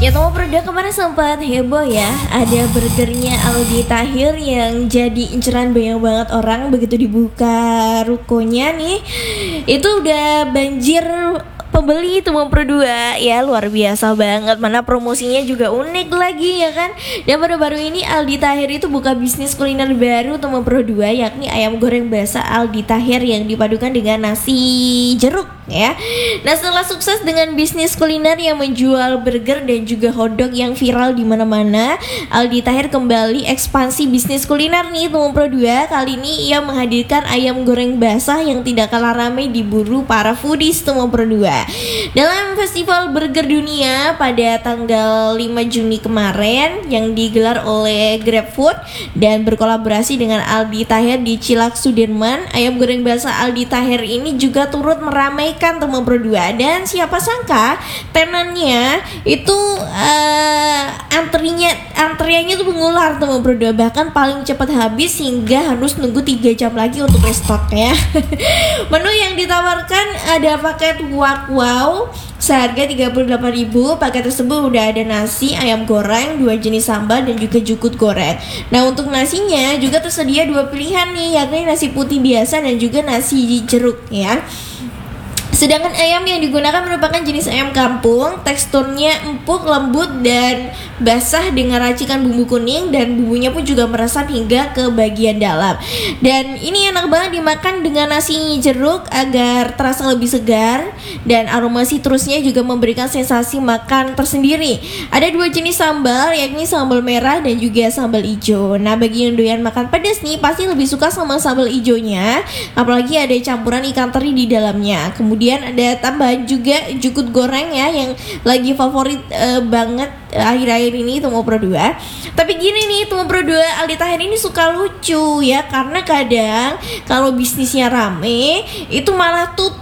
Ya Tomo Produk kemarin sempat heboh ya. Ada burgernya Aldi Tahir yang jadi inceran banyak banget orang. Begitu dibuka rukonya nih, itu udah banjir pembeli Tomo Pro 2 ya, luar biasa banget. Mana promosinya juga unik lagi ya kan. Dan baru-baru ini Aldi Tahir itu buka bisnis kuliner baru Tomo Pro 2, yakni ayam goreng basah Aldi Tahir yang dipadukan dengan nasi jeruk ya. Nah, setelah sukses dengan bisnis kuliner yang menjual burger dan juga hotdog yang viral di mana-mana, Aldi Tahir kembali ekspansi bisnis kuliner nih Tomo Pro 2. Kali ini ia menghadirkan ayam goreng basah yang tidak kalah ramai diburu para foodies Tomo Pro 2. Dalam Festival Burger Dunia pada tanggal 5 Juni kemarin yang digelar oleh GrabFood dan berkolaborasi dengan Aldi Tahir di Cilak Sudirman, ayam goreng basah Aldi Tahir ini juga turut meramaikan Tomo Pro 2. Dan siapa sangka tenannya itu antriannya tuh mengular Tomo Pro 2, bahkan paling cepat habis hingga harus nunggu 3 jam lagi untuk restoknya. Menu yang ditawarkan ada paket wow seharga 38.000. Paket tersebut udah ada nasi, ayam goreng, 2 jenis sambal dan juga jukut goreng. Nah, untuk nasinya juga tersedia 2 pilihan nih, yakni nasi putih biasa dan juga nasi jeruk ya. Sedangkan ayam yang digunakan merupakan jenis ayam kampung. Teksturnya empuk, lembut, dan basah dengan racikan bumbu kuning. Dan bumbunya pun juga meresap hingga ke bagian dalam. Dan ini enak banget dimakan dengan nasi jeruk agar terasa lebih segar. Dan aroma sitrusnya juga memberikan sensasi makan tersendiri. Ada 2 jenis sambal, yakni sambal merah dan juga sambal hijau. Nah, bagi yang doyan makan pedas nih, pasti lebih suka sama sambal hijaunya. Apalagi ada campuran ikan teri di dalamnya. Kemudian ada tambahan juga jukut goreng ya, yang lagi favorit banget akhir-akhir ini Tomo Pro 2. Tapi gini nih, Tomo Pro 2 Aldi Tahir ini suka lucu ya, karena kadang kalau bisnisnya rame itu malah tutup